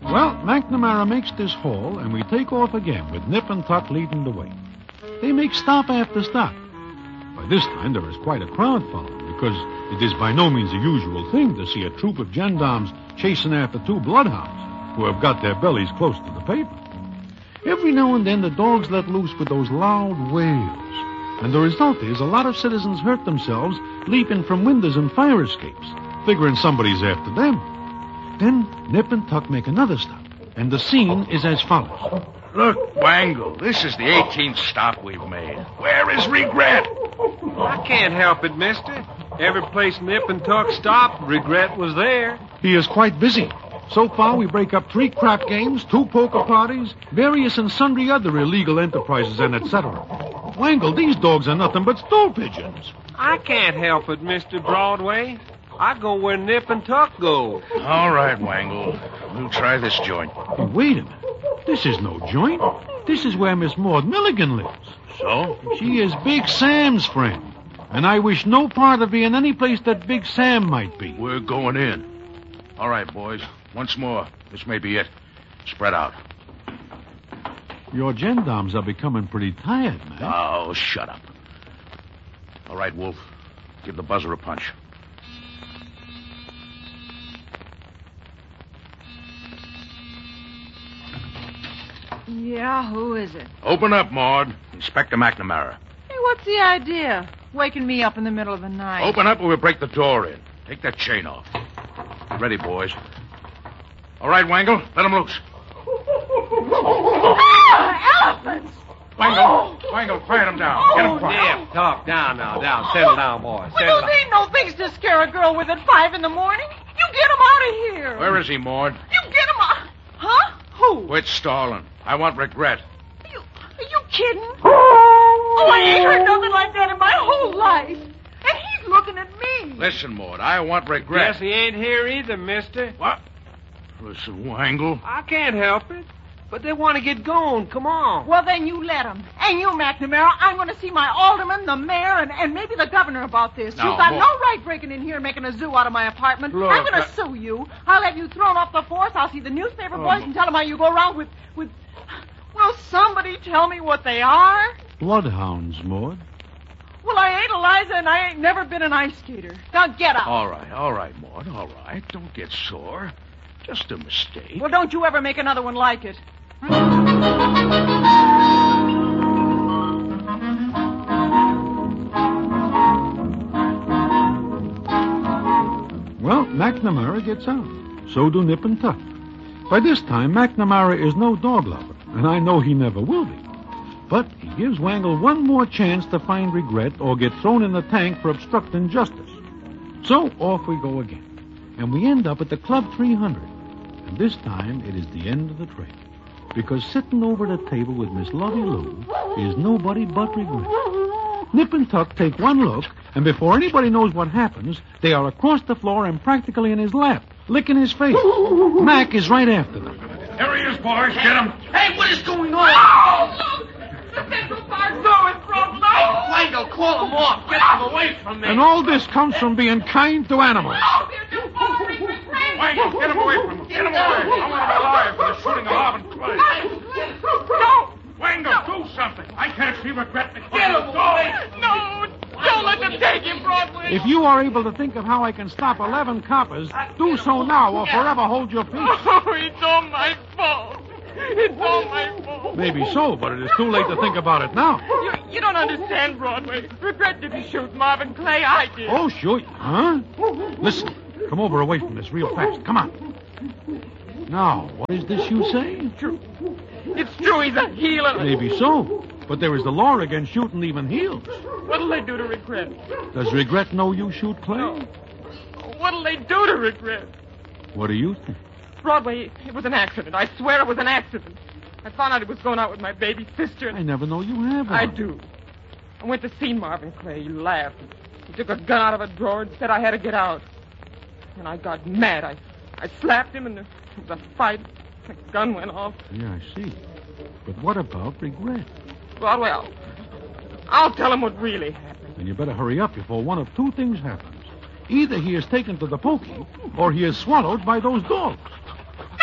Well, McNamara makes this haul, and we take off again with Nip and Tuck leading the way. They make stop after stop. By this time, there is quite a crowd following, because it is by no means a usual thing to see a troop of gendarmes chasing after two bloodhounds who have got their bellies close to the pavement. Every now and then, the dogs let loose with those loud wails, and the result is a lot of citizens hurt themselves leaping from windows and fire escapes, figuring somebody's after them. Then Nip and Tuck make another stop, and the scene is as follows. Look, Wangle, this is the 18th stop we've made. Where is Regret? I can't help it, mister. Every place Nip and Tuck stopped, Regret was there. He is quite busy. So far, we break up 3 crap games, 2 poker parties, various and sundry other illegal enterprises, and etc. Wangle, these dogs are nothing but stool pigeons. I can't help it, Mr. Broadway. I go where Nip and Tuck go. All right, Wangle. We'll try this joint. Hey, wait a minute. This is no joint. This is where Miss Maud Milligan lives. So? She is Big Sam's friend. And I wish no part of being any place that Big Sam might be. We're going in. All right, boys. Once more. This may be it. Spread out. Your gendarmes are becoming pretty tired, man. Oh, shut up. All right, Wolf. Give the buzzer a punch. Yeah, who is it? Open up, Maud. Inspector McNamara. Hey, what's the idea? Waking me up in the middle of the night. Open up or we'll break the door in. Take that chain off. Ready, boys. All right, Wangle. Let him loose. Ah, elephants! Wangle, quiet him down. Get him quiet. Nip, Tuck, down now, down. Settle down, boy. Well, those ain't no things to scare a girl with at 5 in the morning. You get him out of here. Where is he, Maud? You get him out. Huh? Who? Quit stalling. I want Regret. Are you kidding? Oh, I ain't heard nothing like that in my whole life. And he's looking at me. Listen, Maud, I want Regret. Guess he ain't here either, mister. What? Listen, Wangle. I can't help it. But they want to get going. Come on. Well, then you let him. And you, McNamara, I'm going to see my alderman, the mayor, and maybe the governor about this. No, You've got Maud. no right breaking in here and making a zoo out of my apartment. Look, I'm going to sue you. I'll have you thrown off the force. I'll see the newspaper boys and tell them how you go around with... Will somebody tell me what they are? Bloodhounds, Maud. Well, I ain't Eliza, and I ain't never been an ice skater. Now get out. All right, Maud, all right. Don't get sore. Just a mistake. Well, don't you ever make another one like it. Well, McNamara gets out. So do Nip and Tuck. By this time, McNamara is no dog lover, and I know he never will be. But he gives Wangle one more chance to find Regret or get thrown in the tank for obstructing justice. So off we go again. And we end up at the Club 300. And this time, it is the end of the trail. Because sitting over the table with Miss Lovey Lou is nobody but Regret. Nip and Tuck take one look, and before anybody knows what happens, they are across the floor and practically in his lap, licking his face. Mac is right after them. Here he is, boys. Get him. Hey, what is going on? Oh, the Central Park door is broken open. Wango, call him off. Get him away from me. And all this comes from being kind to animals. Oh, they're just following me crazy. Wangle, get him away from him. Get him away. I want him alive for the shooting of Marvin Clay. No. Wango, do something. I can't see Regret. Get him away. No, don't let them take him, Broadway. If you are able to think of how I can stop 11 coppers, do so now or forever hold your peace. Oh, it's all my fault. It's all my fault. Maybe so, but it is too late to think about it now. You don't understand, Broadway. Regret didn't shoot Marvin Clay. I did. Oh, shoot. Huh? Listen, come over away from this real fast. Come on. Now, what is this you say? True. It's true he's a healer. Maybe so, but there is the law against shooting even heels. What'll they do to Regret? Does Regret know you shoot Clay? No. What'll they do to Regret? What do you think? Broadway, it was an accident. I swear it was an accident. I found out he was going out with my baby sister. I never know you have one. I do. I went to see Marvin Clay. He laughed. He took a gun out of a drawer and said I had to get out. And I got mad. I slapped him, and there was a fight. The gun went off. Yeah, I see. But what about Regret? Broadway, I'll tell him what really happened. Then you better hurry up before one of two things happens. Either he is taken to the pokey, or he is swallowed by those dogs.